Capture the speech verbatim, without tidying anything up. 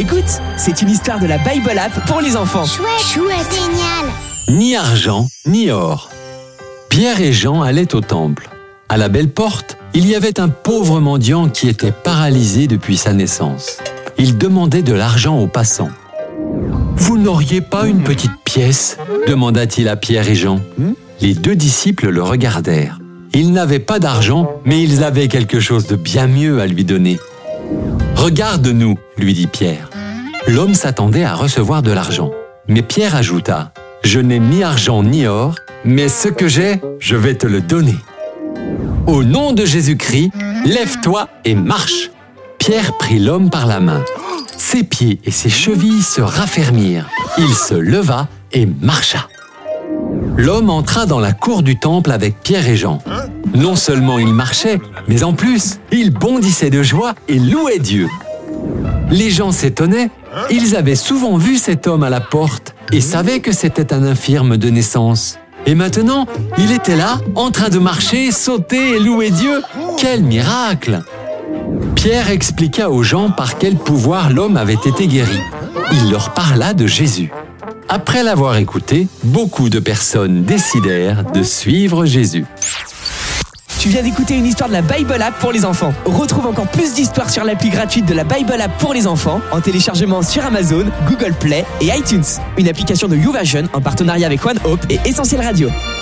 Écoute, c'est une histoire de la Bible App pour les enfants. Chouette, chouette, génial. Ni argent, ni or. Pierre et Jean allaient au temple. À la belle porte, il y avait un pauvre mendiant qui était paralysé depuis sa naissance. Il demandait de l'argent aux passants. « Vous n'auriez pas une petite pièce ?» demanda-t-il à Pierre et Jean. Les deux disciples le regardèrent. Ils n'avaient pas d'argent, mais ils avaient quelque chose de bien mieux à lui donner. « Regarde-nous, lui dit Pierre. L'homme s'attendait à recevoir de l'argent. Mais Pierre ajouta « Je n'ai ni argent ni or, mais ce que j'ai, je vais te le donner. » Au nom de Jésus-Christ, lève-toi et marche. Pierre prit l'homme par la main. Ses pieds et ses chevilles se raffermirent. Il se leva et marcha. L'homme entra dans la cour du temple avec Pierre et Jean. Non seulement il marchait, mais en plus, il bondissait de joie et louait Dieu. Les gens s'étonnaient. Ils avaient souvent vu cet homme à la porte et savaient que c'était un infirme de naissance. Et maintenant, il était là, en train de marcher, sauter et louer Dieu. Quel miracle! Pierre expliqua aux gens par quel pouvoir l'homme avait été guéri. Il leur parla de Jésus. Après l'avoir écouté, beaucoup de personnes décidèrent de suivre Jésus. Tu viens d'écouter une histoire de la Bible App pour les enfants. Retrouve encore plus d'histoires sur l'appli gratuite de la Bible App pour les enfants en téléchargement sur Amazon, Google Play et iTunes. Une application de YouVersion en partenariat avec One Hope et Essentiel Radio.